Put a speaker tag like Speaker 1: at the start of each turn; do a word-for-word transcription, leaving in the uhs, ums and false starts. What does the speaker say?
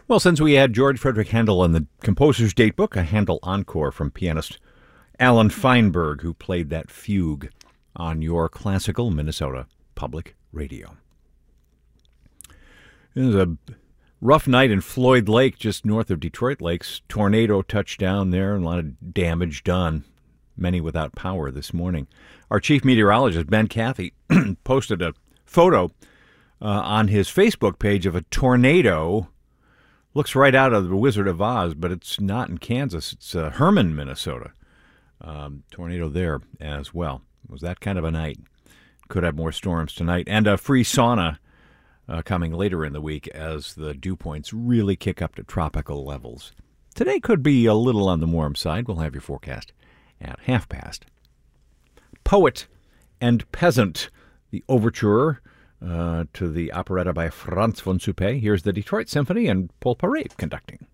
Speaker 1: Well, since we had George Frederick Handel in the Composer's Datebook, a Handel encore from pianist Alan Feinberg, who played that fugue on your classical Minnesota Public Radio. It was a rough night in Floyd Lake, just north of Detroit Lakes. Tornado touched down there and a lot of damage done. Many without power this morning. Our chief meteorologist, Ben Cathy, posted a photo uh, on his Facebook page of a tornado. Looks right out of The Wizard of Oz, but it's not in Kansas. It's uh, Herman, Minnesota. Um, tornado there as well. It was that kind of a night. Could have more storms tonight. And a free sauna uh, coming later in the week as the dew points really kick up to tropical levels. Today could be a little on the warm side. We'll have your forecast at half past. Poet and Peasant, the overture uh, to the operetta by Franz von Suppé. Here's the Detroit Symphony and Paul Paray conducting.